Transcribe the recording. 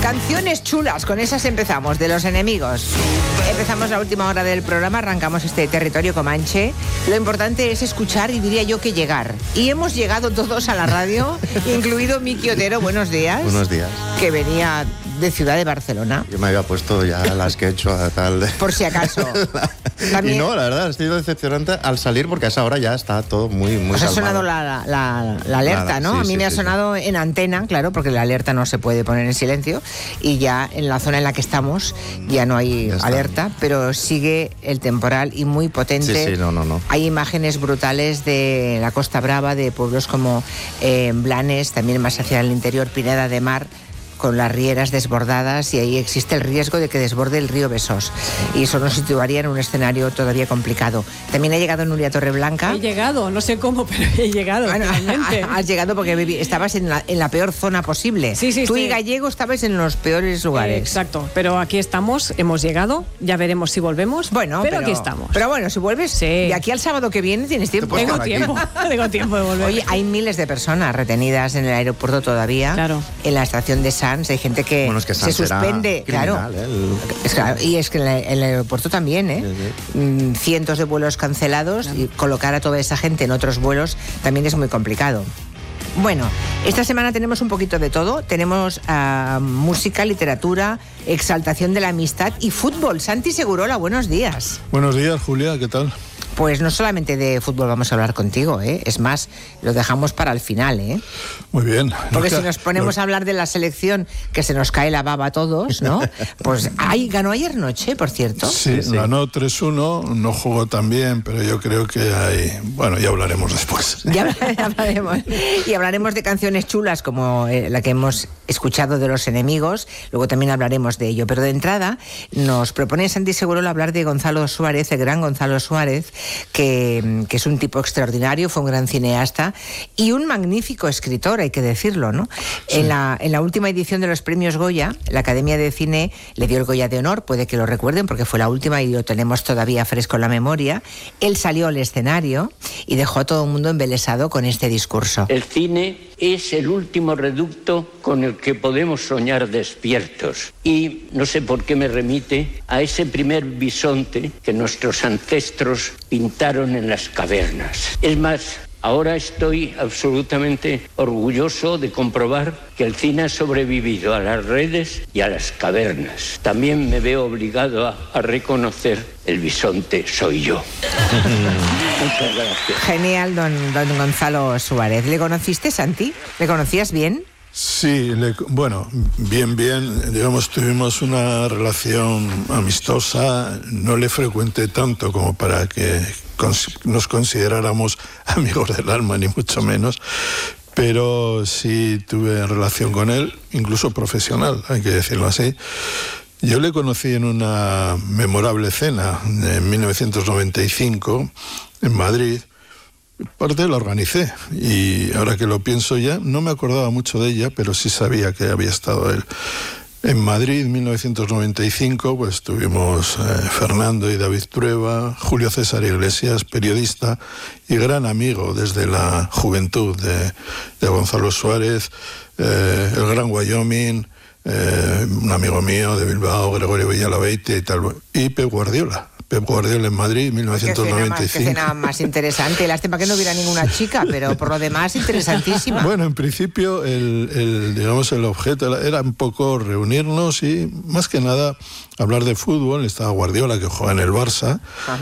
Canciones chulas, con esas empezamos, de Los Enemigos. Empezamos la última hora del programa, arrancamos este territorio comanche. Lo importante es escuchar y diría yo que llegar. Y hemos llegado todos a la radio, incluido Miki Otero, buenos días. Buenos días. Que venía de Ciudad de Barcelona. Yo me había puesto ya las que he hecho a tal... Por si acaso. También... Y no, la verdad, ha sido decepcionante al salir porque a esa hora ya está todo muy Os ha calmado. sonado la alerta, ¿no? Sí, a mí sí, me ha sí, sonado en antena, claro, porque la alerta no se puede poner en silencio y ya en la zona en la que estamos ya no hay alerta, pero sigue el temporal y muy potente. Sí, no. Hay imágenes brutales de la Costa Brava, de pueblos como Blanes, también más hacia el interior, Pineda de Mar, con las rieras desbordadas, y ahí existe el riesgo de que desborde el río Besós. Y eso nos situaría en un escenario todavía complicado. También ha llegado Nuria Torreblanca. He llegado, no sé cómo, pero he llegado. Bueno, has llegado porque estabas en la peor zona posible. Sí, Tú sí. y Gallego estabais en los peores lugares. Exacto, pero aquí estamos, hemos llegado, ya veremos si volvemos. Bueno, pero aquí estamos. Pero bueno, si vuelves, sí. De aquí al sábado que viene tienes tiempo. Tengo tiempo de volver. Oye, hay miles de personas retenidas en el aeropuerto todavía. Claro. En la estación de Sants hay gente que, bueno, es que se suspende. Criminal, claro. Y es que en el aeropuerto también, Sí. Cientos de vuelos cancelados, y colocar a toda esa gente en otros vuelos también es muy complicado. Bueno, esta semana tenemos un poquito de todo. Tenemos música, literatura, exaltación de la amistad y fútbol. Santi Segurola, buenos días. Buenos días, Julia, ¿qué tal? Pues no solamente de fútbol vamos a hablar contigo, es más, lo dejamos para el final, Muy bien. Porque si nos ponemos a hablar de la selección, que se nos cae la baba a todos, ¿no? Pues ganó ayer noche, por cierto. Sí, ganó 3-1, no jugó tan bien, pero yo creo que hay... Bueno, ya hablaremos después. Ya hablaremos. Y hablaremos de canciones chulas como la que hemos escuchado de Los Enemigos, luego también hablaremos de ello. Pero de entrada nos propone Santi Segurola hablar de Gonzalo Suárez, el gran Gonzalo Suárez, que es un tipo extraordinario, fue un gran cineasta y un magnífico escritor, hay que decirlo, ¿no? Sí. En la última edición de los premios Goya, la Academia de Cine le dio el Goya de Honor, puede que lo recuerden porque fue la última y lo tenemos todavía fresco en la memoria. Él salió al escenario y dejó a todo el mundo embelesado con este discurso. El cine es el último reducto con el que podemos soñar despiertos. Y no sé por qué me remite a ese primer bisonte que nuestros ancestros pintaron en las cavernas. Es más, ahora estoy absolutamente orgulloso de comprobar que el cine ha sobrevivido a las redes y a las cavernas. También me veo obligado a reconocer el bisonte soy yo. Muchas gracias. Genial, don Gonzalo Suárez. ¿Le conociste, Santi? ¿Le conocías bien? Sí, bueno, bien, digamos, tuvimos una relación amistosa, no le frecuenté tanto como para que nos consideráramos amigos del alma, ni mucho menos, pero sí tuve relación con él, incluso profesional, hay que decirlo así. Yo le conocí en una memorable cena en 1995 en Madrid. Parte la organicé y ahora que lo pienso ya, no me acordaba mucho de ella, pero sí sabía que había estado él. En Madrid, 1995, pues tuvimos Fernando y David Trueba, Julio César Iglesias, periodista y gran amigo desde la juventud de Gonzalo Suárez, el Gran Wyoming, un amigo mío de Bilbao, Gregorio Villalabeite y tal, y Pep Guardiola en Madrid, 1995. Qué cena más interesante. Lástima que no hubiera ninguna chica, pero por lo demás, interesantísima. Bueno, en principio, digamos, el objeto era un poco reunirnos y, más que nada, hablar de fútbol. Estaba Guardiola, que juega en el Barça. Ajá.